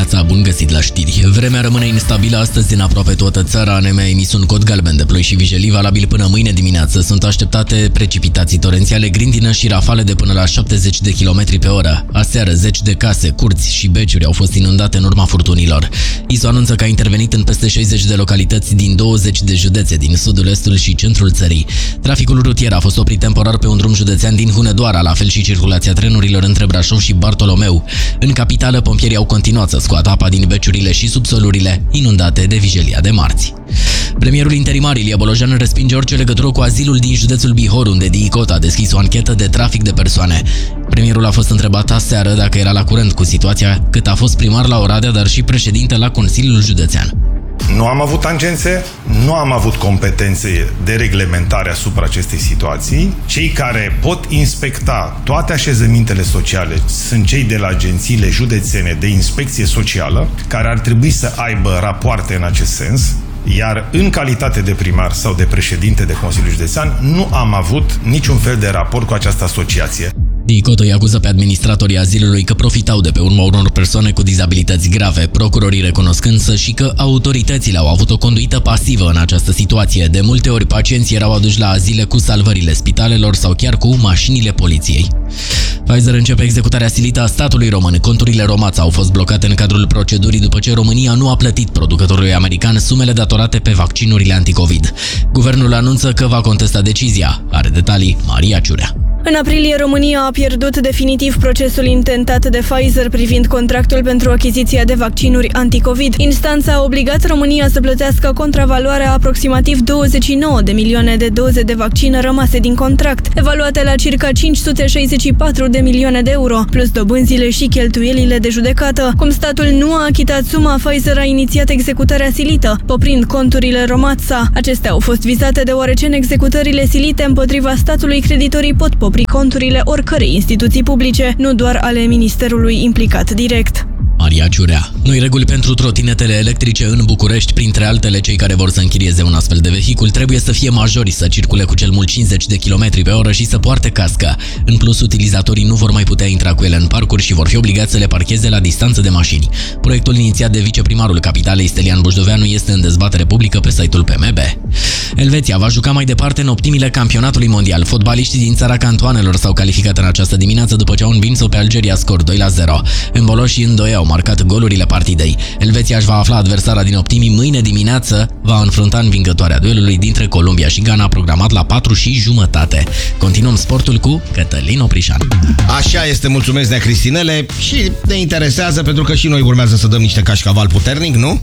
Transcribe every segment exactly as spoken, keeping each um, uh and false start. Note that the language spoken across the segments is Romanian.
dimineața, bun găsit la știri. Vremea rămâne instabilă astăzi în aproape toată țara. A N M a emis un cod galben de ploi și vijelii valabil până mâine dimineață. Sunt așteptate precipitații torențiale, grindină și rafale de până la șaptezeci de kilometri pe oră. Aseară, zeci de case, curți și beciuri au fost inundate în urma furtunilor. I S O anunță că a intervenit în peste șaizeci de localități din douăzeci de județe din sudul, estul și centrul țării. Traficul rutier a fost oprit temporar pe un drum județean din Hunedoara, la fel și circulația trenurilor între Brașov și Bartolomeu. În capitală, pompierii au continuat să scoată apa din beciurile și subsolurile inundate de vijelia de marți. Premierul interimar Ilie Bolojan respinge orice legătură cu azilul din județul Bihor, unde D I C O T a deschis o anchetă de trafic de persoane. Premierul a fost întrebat aseară dacă era la curent cu situația, cât a fost primar la Oradea, dar și președinte la Consiliul Județean. Nu am avut tangențe, nu am avut competențe de reglementare asupra acestei situații. Cei care pot inspecta toate așezămintele sociale sunt cei de la agențiile județene de inspecție socială, care ar trebui să aibă rapoarte în acest sens, iar în calitate de primar sau de președinte de Consiliul Județean nu am avut niciun fel de raport cu această asociație. D I C O T îi acuză pe administratorii azilului că profitau de pe urma unor persoane cu dizabilități grave, procurorii recunosc însă și că autoritățile au avut o conduită pasivă în această situație. De multe ori pacienții erau aduși la azile cu salvările spitalelor sau chiar cu mașinile poliției. Pfizer începe executarea silită a statului român. Conturile Romața au fost blocate în cadrul procedurii după ce România nu a plătit producătorului american sumele datorate pe vaccinurile anticovid. Guvernul anunță că va contesta decizia. Are detalii Maria Ciurea. În aprilie, România a pierdut definitiv procesul intentat de Pfizer privind contractul pentru achiziția de vaccinuri anticovid. Instanța a obligat România să plătească contravaloarea aproximativ douăzeci și nouă de milioane de doze de vaccin rămase din contract, evaluate la circa cinci sute șaizeci și patru de milioane de euro, plus dobânzile și cheltuielile de judecată. Cum statul nu a achitat suma, Pfizer a inițiat executarea silită, poprind conturile Romața. Acestea au fost vizate deoarece în executările silite împotriva statului creditorii pot popri conturile oricărei instituții publice, nu doar ale ministerului implicat direct. Maria Ciurea. Noi reguli pentru trotinetele electrice în București, printre altele, cei care vor să închirieze un astfel de vehicul trebuie să fie majori, să circule cu cel mult cincizeci de kilometri pe oră și să poarte cască. În plus, utilizatorii nu vor mai putea intra cu ele în parcuri și vor fi obligați să le parcheze la distanță de mașini. Proiectul inițiat de viceprimarul capitalei Stelian Bujdoveanu este în dezbatere publică pe site-ul P M B. Elveția va juca mai departe în optimile campionatului mondial. Fotbaliștii din țara cantoanelor s-au calificat în această dimineață după ce au învins-o pe Algeria scor doi la zero. Îmbolo și Îndoie au marcat golurile partidei. Elveția își va afla adversara din optimii mâine dimineață, va înfrunta învingătoarea duelului dintre Columbia și Ghana, programat la patru și jumătate. Continuăm sportul cu Cătălin Oprișan. Așa este, mulțumesc de Cristinele și ne interesează pentru că și noi urmează să dăm niște cașcaval puternic, nu?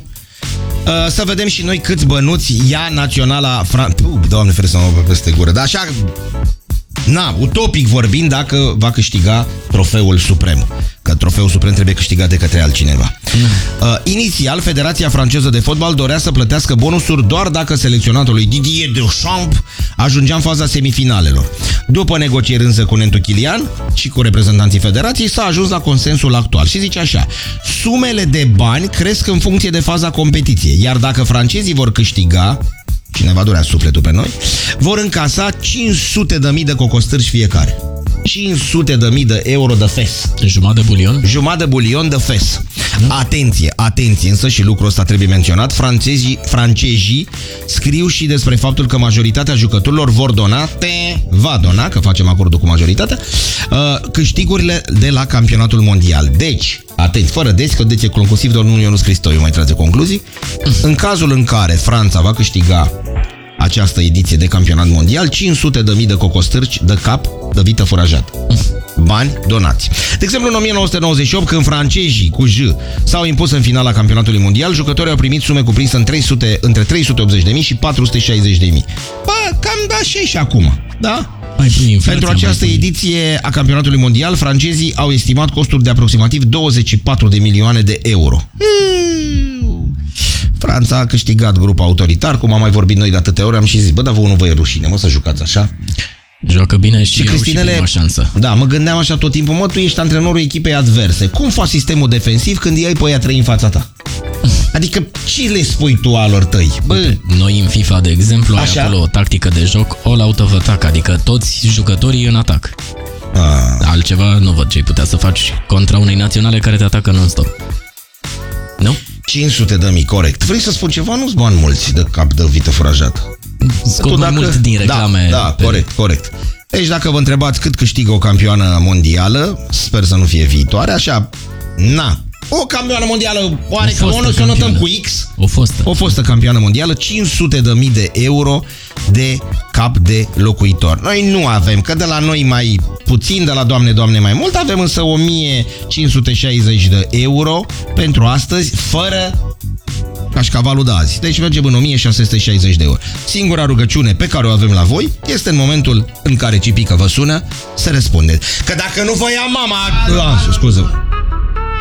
Uh, să vedem și noi câți bănuți ia naționala Fran... Puh, Doamne ferește să mă peste gură. Dar așa, na, utopic vorbind, dacă va câștiga trofeul suprem. Că trofeul suprem trebuie câștigat de către altcineva. Uh, inițial, Federația Franceză de Fotbal dorea să plătească bonusuri doar dacă selecționatul lui Didier Deschamps ajungea în faza semifinalelor. După negocieri însă cu Nentu Chilian și cu reprezentanții federației, s-a ajuns la consensul actual și zice așa: sumele de bani cresc în funcție de faza competiției, iar dacă francezii vor câștiga, cineva durea sufletul pe noi, vor încasa cinci sute de mii de cocostârci fiecare. cinci sute de mii de euro de fes. Jumătate de bulion? Jumătate de bulion de fes. Da? Atenție, atenție, însă și lucrul ăsta trebuie menționat, francezii, francezii scriu și despre faptul că majoritatea jucătorilor vor dona, te, va dona, că facem acordul cu majoritatea, câștigurile de la campionatul mondial. Deci, atenți, fără deci, că deci e conclusiv, doar nu Ionuț Cristoiu mai trage concluzii. În cazul în care Franța va câștiga această ediție de campionat mondial, cinci sute de mii de cocostârci de cap de vită furajat. Bani donați. De exemplu, în o mie nouă sute nouăzeci și opt, când francezii cu J s-au impus în finala campionatului mondial, jucătorii au primit sume cuprinse în trei sute, între trei sute optzeci de mii și patru sute șaizeci de mii. Bă, cam da și și acum, da? Mai inflația, pentru această ediție a campionatului mondial, francezii au estimat costuri de aproximativ douăzeci și patru de milioane de euro. Franța a câștigat grupul autoritar, cum am mai vorbit noi de atâtea ori, am și zis, bă, dar vouă nu vă e rușine, mă, să jucați așa? Joacă bine și, și Cristinele, și șansă. Da, mă gândeam așa tot timpul, mă, tu ești antrenorul echipei adverse. Cum faci sistemul defensiv când iei pe aia trei în fața ta? Adică ce le spui tu alor tăi? Bă, noi în FIFA, de exemplu, așa? ai acolo o tactică de joc all out of attack, adică toți jucătorii în atac. Ah. Altceva nu văd ce ai putea să faci contra unei naționale care te atacă non-stop. cinci sute de mii, corect. Vrei să spun ceva? Nu-ți bani mulți de cap de vită furajată. Scot mai mult din reclame. Da, da pe... corect, corect. Deci dacă vă întrebați cât câștigă o campioană mondială, sper să nu fie viitoare, așa, na. O campioană mondială, oare că o să notăm cu X? O fostă. O fostă campioană mondială, cinci sute de mii de euro de cap de locuitor. Noi nu avem, că de la noi mai puțin, de la Doamne, Doamne mai mult, avem însă o mie cinci sute șaizeci de euro pentru astăzi, fără cașcavalul de azi. Deci mergem în o mie șase sute șaizeci de euro. Singura rugăciune pe care o avem la voi este în momentul în care Cipică vă sună să răspundeți. Că dacă nu vă ia mama... Ah, scuză